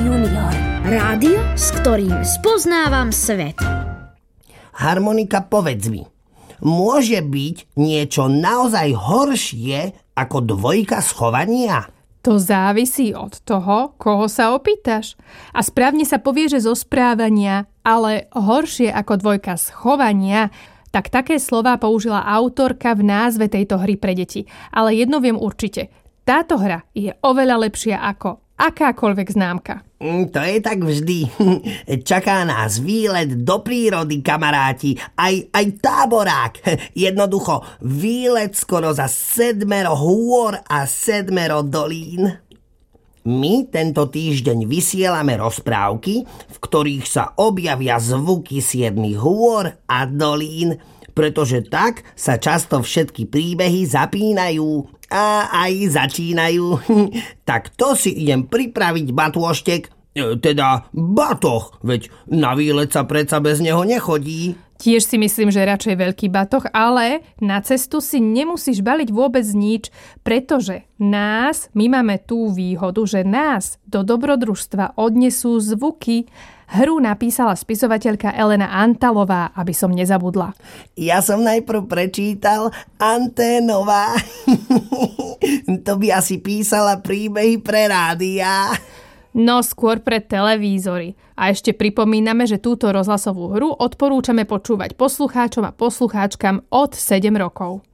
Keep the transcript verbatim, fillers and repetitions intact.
junior. Rádio, s ktorým spoznávam svet. Harmonika, povedz mi, môže byť niečo naozaj horšie ako dvojka schovania? To závisí od toho, koho sa opýtaš. A správne sa povie, že zo správania, ale horšie ako dvojka schovania, tak také slová použila autorka v názve tejto hry pre deti. Ale jedno viem určite. Táto hra je oveľa lepšia ako akákoľvek známka. To je tak vždy. Čaká nás výlet do prírody, kamaráti. Aj, aj táborák. Jednoducho, výlet skoro za sedmero hôr a sedmero dolín. My tento týždeň vysielame rozprávky, v ktorých sa objavia zvuky siedmich hôr a dolín, pretože tak sa často všetky príbehy zapínajú a aj začínajú. Tak to si idem pripraviť, batôštek, teda batoh, veď na výlet sa predsa bez neho nechodí. Tiež si myslím, že radšej veľký batoh, ale na cestu si nemusíš baliť vôbec nič, pretože nás, my máme tú výhodu, že nás do dobrodružstva odnesú zvuky. Hru napísala spisovateľka Elena Antalová, aby som nezabudla. Ja som najprv prečítal Anténová. To by asi písala príbehy pre rádia. No skôr pre televízory. A ešte pripomíname, že túto rozhlasovú hru odporúčame počúvať poslucháčom a poslucháčkam od sedem rokov.